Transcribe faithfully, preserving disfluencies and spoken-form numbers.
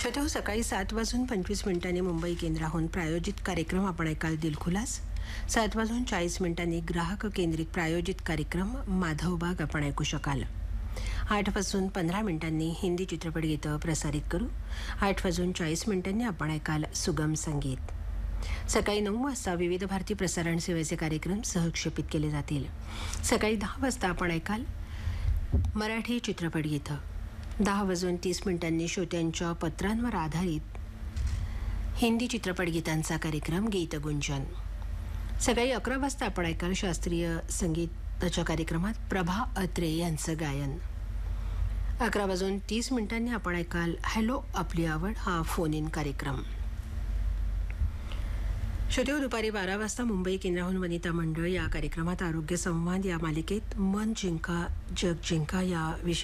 श्रोते सकाळी सात वाजून पंचवीस मिनिटांनी मुंबई केंद्राहून प्रायोजित कार्यक्रम आपण ऐकाल दिलखुलास. सात वाजून चाळीस मिनिटांनी ग्राहक केंद्रित प्रायोजित कार्यक्रम माधवबाग आपण ऐकू शकाल. आठ वाजून पंधरा मिनिटांनी हिंदी चित्रपट गीतं प्रसारित करू. आठ वाजून चाळीस मिनिटांनी आपण ऐकाल सुगम संगीत. सकाळी नऊ वाजता विविध भारती प्रसारण सेवेचे कार्यक्रम सहक्षेपित केले जातील. सकाळी दहा वाजता आपण ऐकाल मराठी चित्रपट गीतं. दहा वाजून तीस मिनिटांनी श्रोत्यांच्या पत्रांवर आधारित हिंदी चित्रपट गीतांचा कार्यक्रम गीतगुंजन. सकाळी अकरा वाजता आपण ऐकाल शास्त्रीय संगीताच्या कार्यक्रमात प्रभा अत्रे यांचं गायन. अकरा वाजून तीस मिनिटांनी आपण ऐकाल हॅलो आपली आवड हा फोन इन कार्यक्रम. श्रोते दुपारी बारा वाजता मुंबई केंद्राहून वनिता मंडळ या कार्यक्रमात आरोग्य संवाद या मालिकेत मन जिंका जग जिंका या विषयी